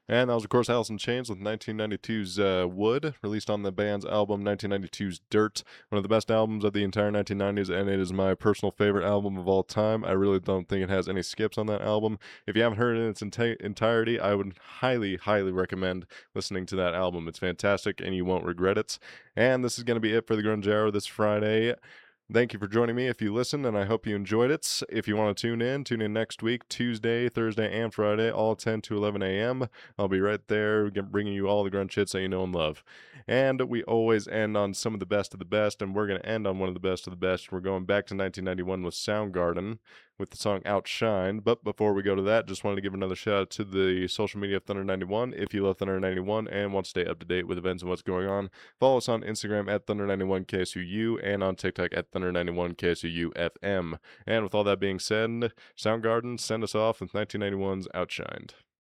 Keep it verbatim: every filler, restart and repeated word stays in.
And that was, of course, Alice in Chains with nineteen ninety-two's uh, Wood, released on the band's album nineteen ninety-two's Dirt, one of the best albums of the entire nineteen nineties, and it is my personal favorite album of all time. I really don't think it has any skips on that album. If you haven't heard it in its enti- entirety, I would highly, highly recommend listening to that album. It's fantastic, and you won't regret it. And this is going to be it for the Grunge Hour this Friday. Thank you for joining me if you listened, and I hope you enjoyed it. If you want to tune in, tune in next week, Tuesday, Thursday, and Friday, all ten to eleven a.m. I'll be right there bringing you all the grunge hits that you know and love. And we always end on some of the best of the best, and we're going to end on one of the best of the best. We're going back to nineteen ninety-one with Soundgarden with the song Outshine. But before we go to that, just wanted to give another shout out to the social media of Thunder ninety-one. If you love Thunder ninety-one and want to stay up to date with events and what's going on, follow us on Instagram at Thunder ninety-one K S U U and on TikTok at Thunder ninety-one K S U U F M. And with all that being said, Soundgarden, send us off with nineteen ninety-one's Outshined.